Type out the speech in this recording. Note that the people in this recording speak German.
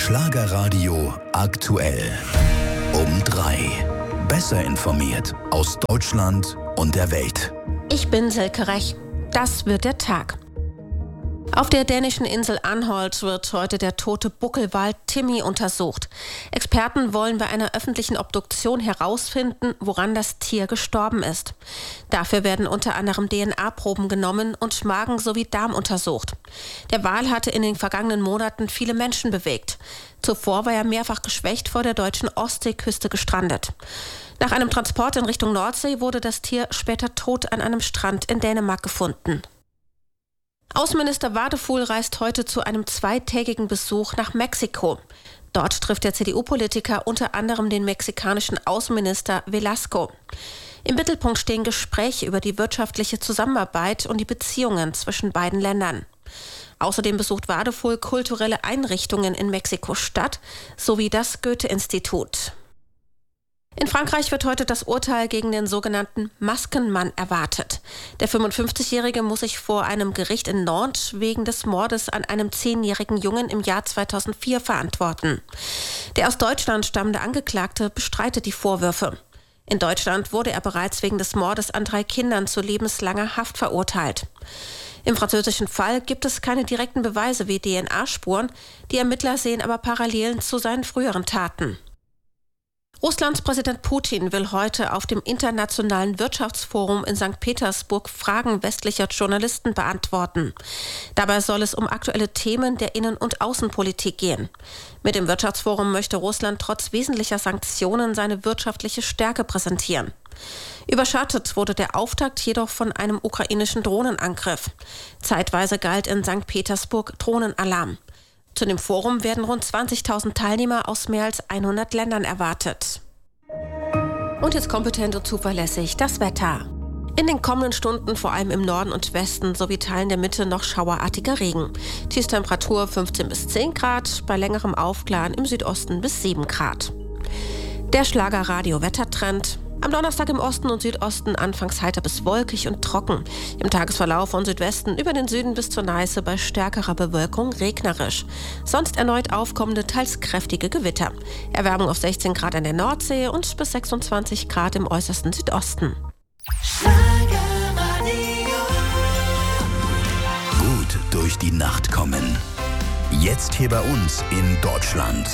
Schlagerradio aktuell. Um 3. Besser informiert aus Deutschland und der Welt. Ich bin Silke Rech. Das wird der Tag. Auf der dänischen Insel Anholt wird heute der tote Buckelwal Timmy untersucht. Experten wollen bei einer öffentlichen Obduktion herausfinden, woran das Tier gestorben ist. Dafür werden unter anderem DNA-Proben genommen und Magen sowie Darm untersucht. Der Wal hatte in den vergangenen Monaten viele Menschen bewegt. Zuvor war er mehrfach geschwächt vor der deutschen Ostseeküste gestrandet. Nach einem Transport in Richtung Nordsee wurde das Tier später tot an einem Strand in Dänemark gefunden. Außenminister Wadefuhl reist heute zu einem zweitägigen Besuch nach Mexiko. Dort trifft der CDU-Politiker unter anderem den mexikanischen Außenminister Velasco. Im Mittelpunkt stehen Gespräche über die wirtschaftliche Zusammenarbeit und die Beziehungen zwischen beiden Ländern. Außerdem besucht Wadefuhl kulturelle Einrichtungen in Mexiko-Stadt sowie das Goethe-Institut. In Frankreich wird heute das Urteil gegen den sogenannten Maskenmann erwartet. Der 55-Jährige muss sich vor einem Gericht in Nantes wegen des Mordes an einem 10-jährigen Jungen im Jahr 2004 verantworten. Der aus Deutschland stammende Angeklagte bestreitet die Vorwürfe. In Deutschland wurde er bereits wegen des Mordes an 3 Kindern zu lebenslanger Haft verurteilt. Im französischen Fall gibt es keine direkten Beweise wie DNA-Spuren, die Ermittler sehen aber Parallelen zu seinen früheren Taten. Russlands Präsident Putin will heute auf dem Internationalen Wirtschaftsforum in St. Petersburg Fragen westlicher Journalisten beantworten. Dabei soll es um aktuelle Themen der Innen- und Außenpolitik gehen. Mit dem Wirtschaftsforum möchte Russland trotz wesentlicher Sanktionen seine wirtschaftliche Stärke präsentieren. Überschattet wurde der Auftakt jedoch von einem ukrainischen Drohnenangriff. Zeitweise galt in St. Petersburg Drohnenalarm. Zu dem Forum werden rund 20.000 Teilnehmer aus mehr als 100 Ländern erwartet. Und jetzt kompetent und zuverlässig das Wetter. In den kommenden Stunden vor allem im Norden und Westen sowie Teilen der Mitte noch schauerartiger Regen. Tiefstemperatur 15 bis 10 Grad, bei längerem Aufklaren im Südosten bis 7 Grad. Der Schlagerradio-Wettertrend. Am Donnerstag im Osten und Südosten anfangs heiter bis wolkig und trocken. Im Tagesverlauf von Südwesten über den Süden bis zur Neiße bei stärkerer Bewölkung regnerisch. Sonst erneut aufkommende, teils kräftige Gewitter. Erwärmung auf 16 Grad an der Nordsee und bis 26 Grad im äußersten Südosten. Gut durch die Nacht kommen. Jetzt hier bei uns in Deutschland.